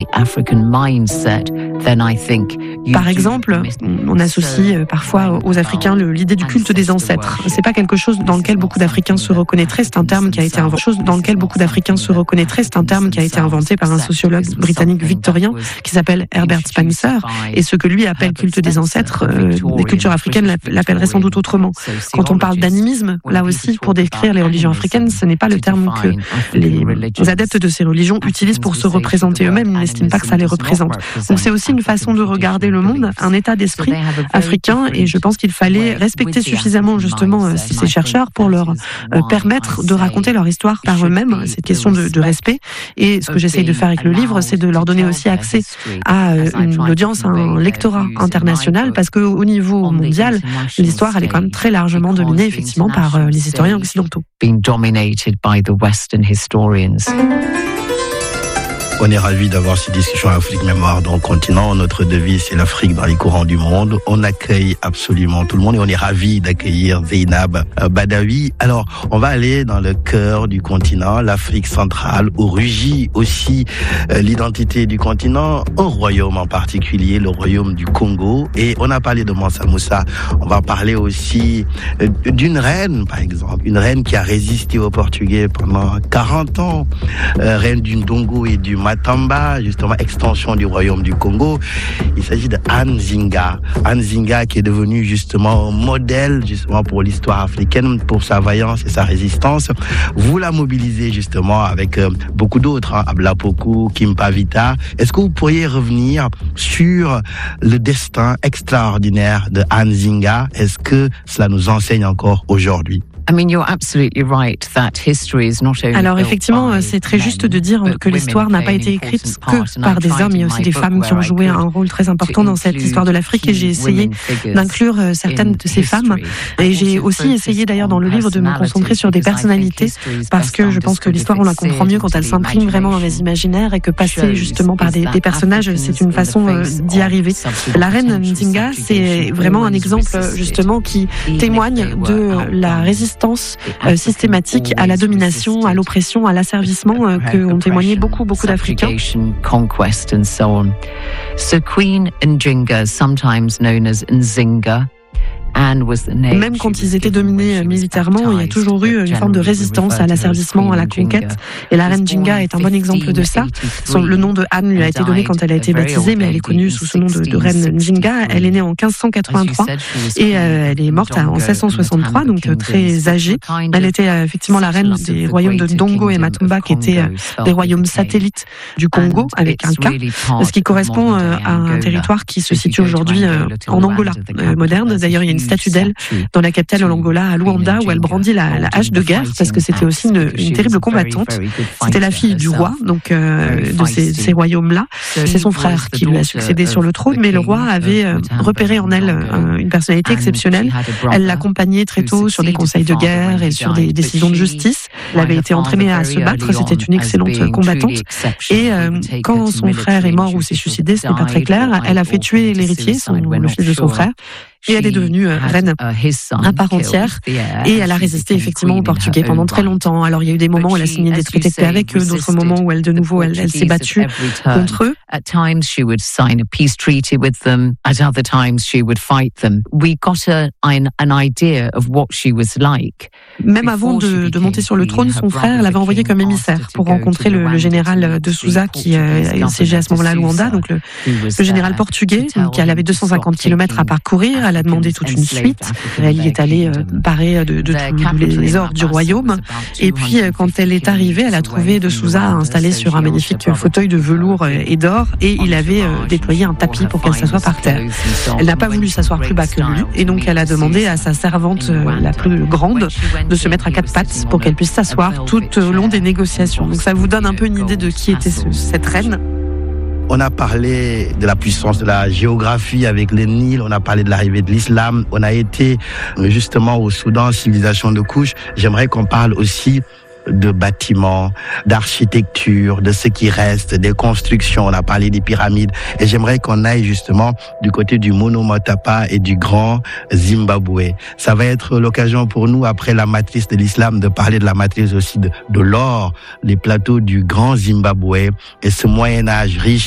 Par exemple, on associe parfois aux Africains l'idée du culte des ancêtres. C'est pas quelque chose dans lequel beaucoup d'Africains se reconnaîtraient. C'est un terme qui a été inventé par un sociologue britannique victorien qui s'appelle Herbert Spencer. Et ce que lui appelle culte des ancêtres, les cultures africaines l'appelleraient sans doute autrement. Quand on parle d'animisme, là aussi, pour décrire les religions africaines, ce n'est pas le terme que les adeptes de ces religions utilisent pour se représenter eux-mêmes. Ils n'estiment pas que ça les représente. Donc c'est aussi une façon de regarder le monde, un état d'esprit africain, et je pense qu'il fallait respecter suffisamment justement ces chercheurs pour leur permettre de raconter leur histoire par eux-mêmes. C'est une question de respect. Et ce que j'essaye de faire avec le livre, c'est de leur donner aussi accès à une audience, à un lectorat international, parce qu'au niveau mondial, l'histoire, elle est quand même très largement dominée, effectivement, par les historiens occidentaux. On est ravis d'avoir ces discussions Afrique Mémoire dans le continent. Notre devise, c'est l'Afrique dans les courants du monde. On accueille absolument tout le monde et on est ravis d'accueillir Zeynab Badawi. Alors, on va aller dans le cœur du continent, l'Afrique centrale, où rugit aussi l'identité du continent, un royaume en particulier, le royaume du Congo. Et on a parlé de Mansa Moussa. On va parler aussi d'une reine, par exemple, une reine qui a résisté aux Portugais pendant 40 ans, reine du Ndongo et du Matamba, justement extension du royaume du Congo. Il s'agit de Anne Zinga. Anne Zinga qui est devenue justement un modèle justement pour l'histoire africaine, pour sa vaillance et sa résistance. Vous la mobilisez justement avec beaucoup d'autres, Abla Poku, Kimpa Vita. Est-ce que vous pourriez revenir sur le destin extraordinaire de Anne Zinga? Est-ce que cela nous enseigne encore aujourd'hui? Alors effectivement, c'est très juste de dire que l'histoire n'a pas été écrite que par des hommes. Il y a aussi des femmes qui ont joué un rôle très important dans cette histoire de l'Afrique, et j'ai essayé d'inclure certaines de ces femmes. Et j'ai aussi essayé d'ailleurs dans le livre de me concentrer sur des personnalités, parce que je pense que l'histoire, on la comprend mieux quand elle s'imprime vraiment dans les imaginaires, et que passer justement par des personnages, c'est une façon d'y arriver. La reine Nzinga, c'est vraiment un exemple justement qui témoigne de la résistance systématique à la domination, à l'oppression, à l'asservissement que ont témoigné beaucoup d'Africains. So Queen Njinga, sometimes known as Nzinga, Même quand ils étaient dominés militairement, il y a toujours eu une forme de résistance à l'asservissement, à la conquête. Et la reine Zinga est un bon exemple de ça. Le nom de Anne lui a été donné quand elle a été baptisée, mais elle est connue sous ce nom de reine Zinga. Elle est née en 1583 et elle est morte en 1663, donc très âgée. Elle était effectivement la reine des royaumes de Ndongo et Matamba, qui étaient des royaumes satellites du Congo, avec un K, ce qui correspond à un territoire qui se situe aujourd'hui en Angola moderne. D'ailleurs, il y a une statue d'elle dans la capitale de l'Angola, à Luanda, où elle brandit la hache de guerre, parce que c'était aussi une terrible combattante. C'était la fille du roi, donc de ces royaumes-là. C'est son frère qui lui a succédé sur le trône, mais le roi avait repéré en elle une personnalité exceptionnelle. Elle l'accompagnait très tôt sur des conseils de guerre et sur des décisions de justice. Elle avait été entraînée à se battre, c'était une excellente combattante. Et quand son frère est mort ou s'est suicidé, ce n'est pas très clair, elle a fait tuer l'héritier, le fils de son frère. Et elle est devenue reine à part entière. Et elle a résisté effectivement aux Portugais pendant très longtemps. Alors il y a eu des moments où elle a signé des traités de paix avec eux, d'autres moments où elle s'est battue contre eux. At times she would sign a peace treaty with them. At other times she would fight them. We got an idea of what she was like. Même avant de monter sur le trône, son frère l'avait envoyé comme émissaire pour rencontrer le général de Souza qui siégeait à ce moment-là à Luanda, donc le général portugais, qui avait 250 km à parcourir. Elle a demandé toute une suite. Elle y est allée parée de tous les ors du royaume. Et puis, quand elle est arrivée, elle a trouvé de Souza installé sur un magnifique fauteuil de velours et d'or, et il avait déployé un tapis pour qu'elle s'assoie par terre. Elle n'a pas voulu s'asseoir plus bas que lui, et donc elle a demandé à sa servante la plus grande de se mettre à quatre pattes pour qu'elle puisse s'asseoir tout au long des négociations. Donc ça vous donne un peu une idée de qui était cette reine. On a parlé de la puissance de la géographie avec le Nil, on a parlé de l'arrivée de l'islam, on a été justement au Soudan, civilisation de couche. J'aimerais qu'on parle aussi de bâtiments, d'architecture, de ce qui reste, des constructions. On a parlé des pyramides. Et j'aimerais qu'on aille justement du côté du Mono Motapa et du Grand Zimbabwe. Ça va être l'occasion pour nous, après la matrice de l'islam, de parler de la matrice aussi de l'or, les plateaux du Grand Zimbabwe et ce Moyen-Âge riche